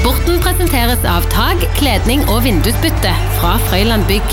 Sporten presenteres av tag, kledning og vindusbytte fra Frøyland Bygg.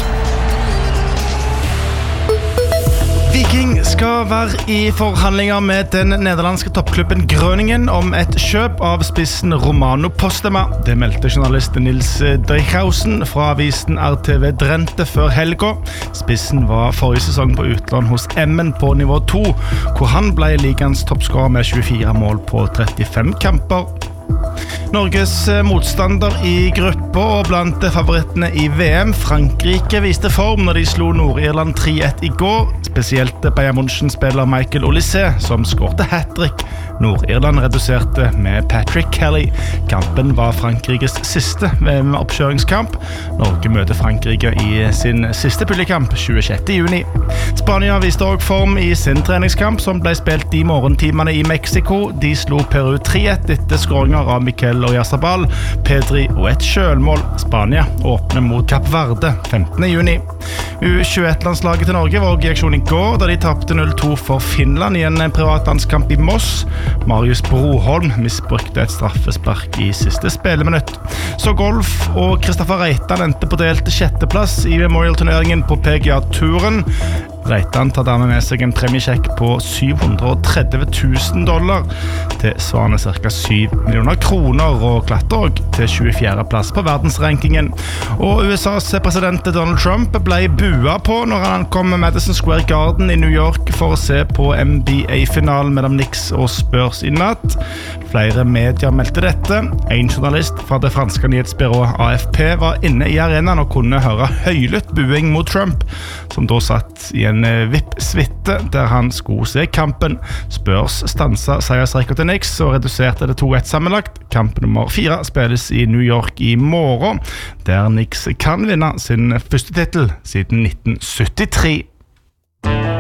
Viking skal være i forhandlinger med den nederlandske toppklubben Groningen om et kjøp av spissen Romano Postema. Det meldte journalist Nils Dreichausen fra avisen RTV Drenthe før helga. Spissen var forrige sesong på utlån hos Emmen på nivå 2, hvor han ble ligaens toppskårer med 24 mål på 35 kamper. Norges motstander i gruppa og blant favorittene i VM, Frankrike, viste form når de slo Nord-Irland 3-1 i går. Spesielt Bayern München-spiller Michael Olise, som skårte hat-trick. Nord-Irland reduserte med Patrick Kelly. Kampen var Frankrikes siste VM-oppkjøringskamp. Norge møter Frankrike i sin siste puljekamp 26. juni. Spania viste også form i sin treningskamp, som ble spilt i morgentimene i Mexico. De slo Peru 3-1 etter skåringer av Mikel Oyarzabal, Pedri og et sjølmål. Spania åpner mot Kap Verde 15. juni. U21-landslaget til Norge var også i aksjon i går, da de tapte 0-2 for Finland i en privatlandskamp i Moss. Marius Broholm misbrukte et straffespark i siste spilleminutt. Så golf og Kristoffer Reitan endte på delt sjetteplass i Memorial-turneringen på PGA-turen. Reitan tar dermed med seg en premiesjekk på $730,000, til svarende ca. 7 millioner kroner, og klatrer også til 24. plass på verdensrankingen. Og USAs president Donald Trump ble bua på når han ankom Madison Square Garden i New York for å se på NBA-finalen mellom Knicks og Spurs i natt. Flere medier meldte dette. En journalist fra det franske nyhetsbyrået AFP var inne i arenaen og kunne høre høylytt buing mot Trump, som da satt i en VIP-suite der han skulle se kampen. Spurs stansa seiersrekord til Knicks og reduserte det 2-1 sammenlagt. Kamp nummer 4 spilles i New York i morgen, der Knicks kan vinne sin første titel siden 1973.